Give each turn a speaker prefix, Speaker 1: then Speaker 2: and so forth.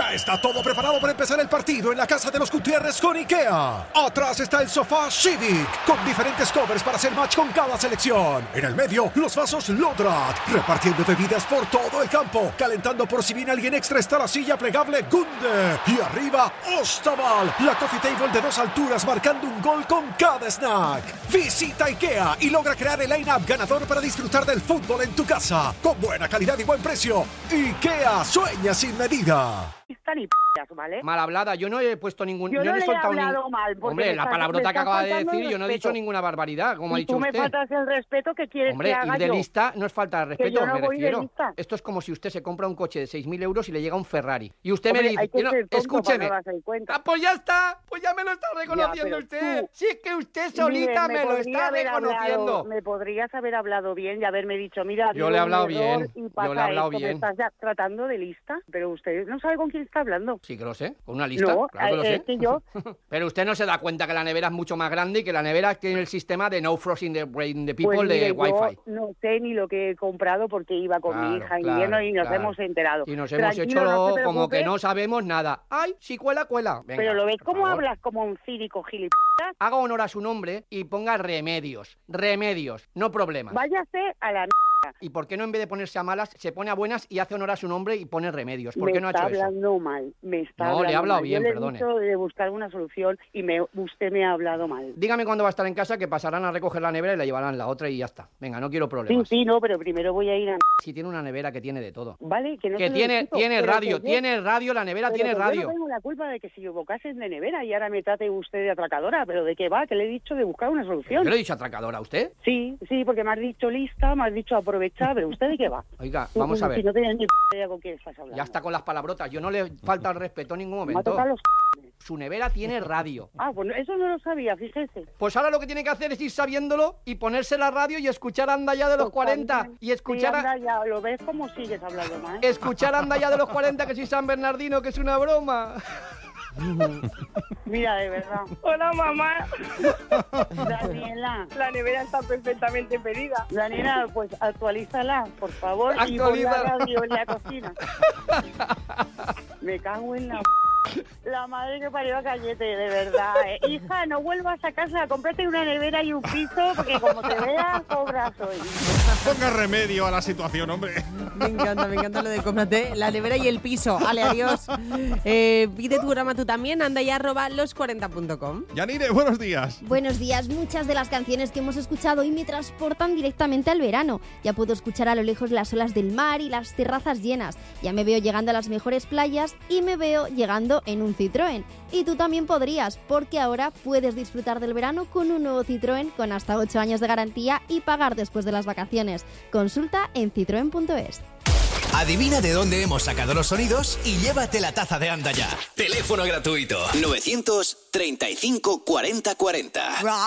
Speaker 1: Ya está todo preparado para empezar el partido en la casa de los Gutiérrez con IKEA. Atrás está el sofá Civic, con diferentes covers para hacer match con cada selección. En el medio, los vasos Lodrat, repartiendo bebidas por todo el campo. Calentando por si viene alguien extra está la silla plegable Gunde. Y arriba, Ostaval, la coffee table de 2 alturas marcando un gol con cada snack. Visita IKEA y logra crear el line-up ganador para disfrutar del fútbol en tu casa. Con buena calidad y buen precio. IKEA, sueña sin medida.
Speaker 2: Ni ¿vale?
Speaker 3: Mal hablada, yo no he puesto ningún...
Speaker 2: Yo no
Speaker 3: he
Speaker 2: le he
Speaker 3: soltado
Speaker 2: hablado mal.
Speaker 3: Hombre, la palabrota que acaba de decir, yo no he dicho ninguna barbaridad, como ha dicho
Speaker 2: tú
Speaker 3: usted.
Speaker 2: me faltas el respeto que quieres
Speaker 3: Hombre,
Speaker 2: que haga
Speaker 3: ir de
Speaker 2: yo.
Speaker 3: lista no es falta de respeto,
Speaker 2: yo no
Speaker 3: me
Speaker 2: voy
Speaker 3: refiero.
Speaker 2: de lista.
Speaker 3: Esto es como si usted se compra un coche de 6.000 euros y le llega un Ferrari. Y usted
Speaker 2: Hombre,
Speaker 3: me dice,
Speaker 2: hay que ser tonto
Speaker 3: escúcheme.
Speaker 2: para no darse cuenta.
Speaker 3: Ah, pues ya está, pues ya me lo está reconociendo
Speaker 2: Ya,
Speaker 3: usted.
Speaker 2: tú,
Speaker 3: Si es que usted solita me lo está reconociendo.
Speaker 2: Me podrías haber hablado bien y haberme dicho, mira,
Speaker 3: yo le he hablado bien,
Speaker 2: yo
Speaker 3: le he hablado bien.
Speaker 2: ¿Me estás ya tratando de lista? Pero usted no sabe con quién está hablando.
Speaker 3: Sí que lo sé, con una lista,
Speaker 2: no,
Speaker 3: claro que lo sé.
Speaker 2: Es que yo...
Speaker 3: Pero usted no se da cuenta que la nevera es mucho más grande y que la nevera tiene el sistema de no frost in the brain the people
Speaker 2: pues,
Speaker 3: de Wi-Fi.
Speaker 2: Yo no sé ni lo que he comprado porque iba con mi hija invierno y nos hemos enterado.
Speaker 3: Y nos hemos
Speaker 2: Tranquilo,
Speaker 3: hecho
Speaker 2: no
Speaker 3: como que no sabemos nada. ¡Ay, si cuela, cuela! Venga,
Speaker 2: pero lo ves
Speaker 3: por
Speaker 2: como
Speaker 3: favor.
Speaker 2: hablas como un cínico gilipollas.
Speaker 3: Haga honor a su nombre y ponga remedios, no problemas.
Speaker 2: Váyase a la
Speaker 3: ¿Y por qué no en vez de ponerse a malas, se pone a buenas y hace honor a su nombre y pone remedios? ¿Por qué no ha hecho eso?
Speaker 2: Me está hablando mal, me está hablando
Speaker 3: No, le he hablado
Speaker 2: mal.
Speaker 3: bien,
Speaker 2: Yo
Speaker 3: perdone.
Speaker 2: Le he dicho de buscar una solución y usted me ha hablado mal.
Speaker 3: Dígame cuándo va a estar en casa, que pasarán a recoger la nevera y la llevarán la otra y ya está. Venga, no quiero problemas.
Speaker 2: Sí, no, pero primero voy a ir a...
Speaker 3: Si tiene una nevera que tiene de todo.
Speaker 2: Vale, que no
Speaker 3: que
Speaker 2: se lo
Speaker 3: tiene
Speaker 2: discuto,
Speaker 3: tiene
Speaker 2: pero
Speaker 3: radio,
Speaker 2: que yo-
Speaker 3: tiene radio, la nevera
Speaker 2: pero
Speaker 3: tiene
Speaker 2: que
Speaker 3: radio.
Speaker 2: Yo no tengo la culpa de que se equivocasen de nevera y ahora me trate usted de atracadora, pero ¿de qué va? Que le he dicho de buscar una solución.
Speaker 3: ¿Yo le he dicho atracadora a usted?
Speaker 2: Sí, porque me has dicho lista, me has dicho aprovechar, pero ¿usted de qué va?
Speaker 3: Oiga, vamos a ver.
Speaker 2: Si no tienes ni idea con quién estás hablando.
Speaker 3: Ya está con las palabrotas. Yo no le falta el respeto en ningún
Speaker 2: Me ha
Speaker 3: momento.
Speaker 2: tocado los...
Speaker 3: Su nevera tiene radio.
Speaker 2: Ah, pues eso no lo sabía, fíjese.
Speaker 3: Pues ahora lo que tiene que hacer es ir sabiéndolo y ponerse la radio y escuchar Anda Ya de los 40. Y escuchar
Speaker 2: Sí, anda, ya lo ves como sigues hablando mal.
Speaker 3: escuchar Anda Ya de los 40, que soy San Bernardino, que es una broma.
Speaker 2: Mira, de verdad.
Speaker 4: Hola, mamá.
Speaker 2: Daniela.
Speaker 4: La nevera está perfectamente pedida.
Speaker 2: Daniela, pues actualízala, por favor. Y pon
Speaker 3: Actualízala.
Speaker 2: la radio en la cocina. Me cago en la madre que parió a Cayete, de verdad. Hija, no vuelvas a casa, cómprate una nevera y un piso, porque como te veas, cobras hoy.
Speaker 5: Ponga remedio a la situación, hombre.
Speaker 6: Me encanta lo de cómprate la nevera y el piso. Ale, adiós. Pide tu programa tú también, anda ya @los40.com.
Speaker 5: Yanire, buenos días.
Speaker 7: Buenos días, muchas de las canciones que hemos escuchado hoy me transportan directamente al verano. Ya puedo escuchar a lo lejos las olas del mar y las terrazas llenas. Ya me veo llegando a las mejores playas y me veo llegando en un Citroën. Y tú también podrías, porque ahora puedes disfrutar del verano con un nuevo Citroën con hasta 8 años de garantía y pagar después de las vacaciones. Consulta en citroen.es.
Speaker 8: Adivina de dónde hemos sacado los sonidos y llévate la taza de Anda Ya. Teléfono gratuito 935 40 40.